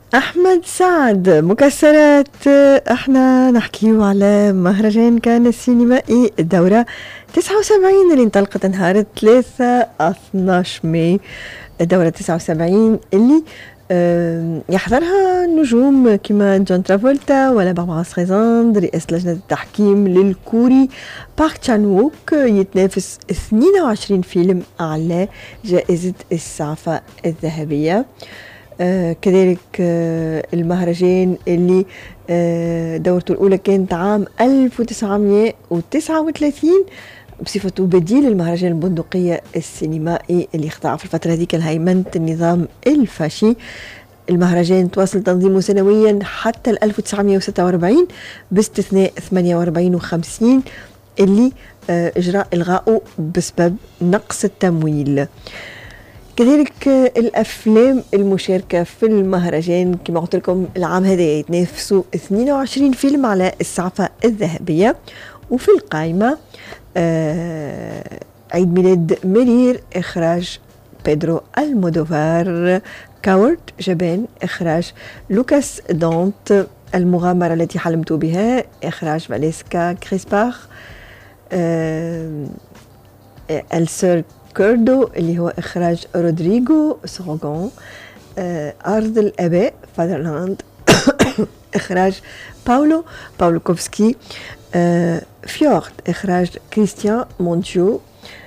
أحمد سعد مكسرات. احنا نحكيه على مهرجان كان السينمائي الدورة 79 اللي انطلقت نهار 3/12 ماي. الدورة 79 اللي يحضرها نجوم كما جون ترافولتا ولا باربرا ستريزاند. رئيس لجنة التحكيم للكوري بارك تشان ووك يتنافس 22 فيلم على جائزة السعفة الذهبية. كذلك المهرجان اللي دورته الأولى كانت عام 1939 بصفته بديل المهرجان البندقية السينمائي اللي خضع في الفترة هذيك لهيمنة النظام الفاشي. المهرجان تواصل تنظيمه سنويا حتى 1946 باستثناء 48 و50 اللي إجراء إلغائه بسبب نقص التمويل. كذلك الأفلام المشاركة في المهرجان كما قلت لكم العام هذا يتنافسوا 22 فيلم على السعفة الذهبية. وفي القائمة عيد ميلاد ميرير إخراج بيدرو المودوفار، كاورد جبان إخراج لوكاس دونت، المغامرة التي حلمت بها إخراج فاليسكا كريسباخ، السير كوردو اللي هو إخراج رودريغو سروغون، أرض الآباء فادرلاند إخراج باولو كوفسكي، فيورد إخراج كريستيان مونتجو،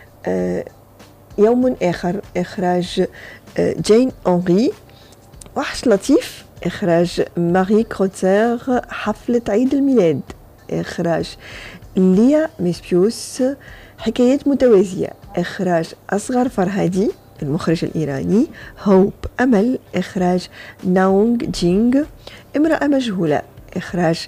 يوم آخر إخراج جين أنري، وحش لطيف إخراج ماري كروتسير، حفلة عيد الميلاد إخراج ليا ميسبيوس، حكايات متوازية إخراج أصغر فرهادي المخرج الإيراني، هوب أمل إخراج ناونغ جينغ، امرأة مجهولة إخراج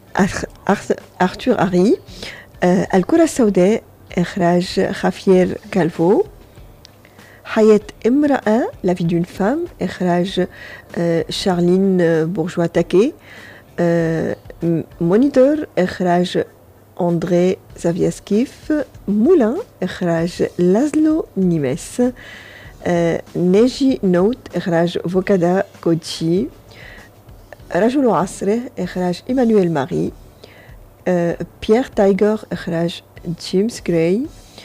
أرتور أري، الكرة السوداء إخراج خافير كالفو، حياة امرأة لا في دون فام إخراج شارلين بورجوا تاكي، مونيتور إخراج أندري زافياسكيف، مولان إخراج لازلو نيمس، ناجي نوت إخراج فوكادا كوتشي، رجل عصره إخراج إيمانويل ماري، بيير تايغر إخراج جيمس غراي،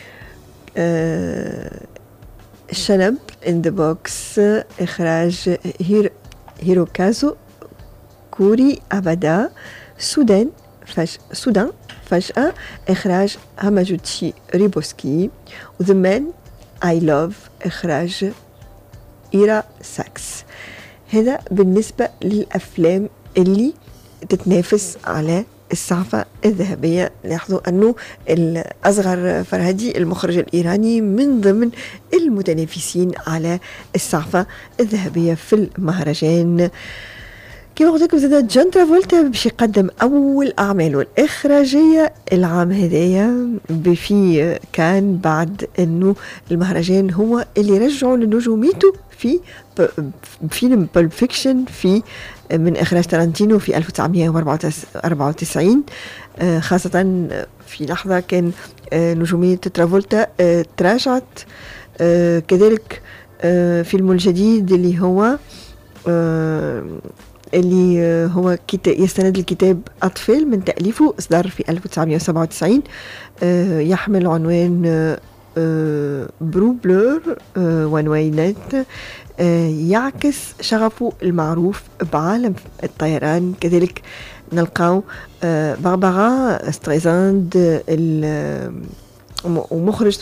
شنب in the box إخراج هيروكازو كوري أبدا، سودان فجأة إخراج هاماجوتشي ريبوسكي، وذا مان I love إخراج إيرا ساكس. هذا بالنسبة للأفلام اللي تتنافس على السعفة الذهبية. لاحظوا أنه الأصغر فرهدي المخرج الإيراني من ضمن المتنافسين على السعفة الذهبية في المهرجان. كما قلت لكم زاد جون ترافولتا باش يقدم أول أعماله الإخراجية العام هذايا في كان بعد أنه المهرجان هو اللي رجعوا لنجوميته في فيلم بولب فيكشن في من إخراج تارانتينو في 1994. خاصة في لحظة كان نجومية ترافولتا تراجعت. كذلك فيلم الجديد اللي هو يستند لكتاب أطفال من تأليفه، إصدار في 1997، يحمل عنوان برو بلور ونوينات، يعكس شغفه المعروف بعالم الطيران. كذلك نلقاو باربرا ستريزاند ومخرج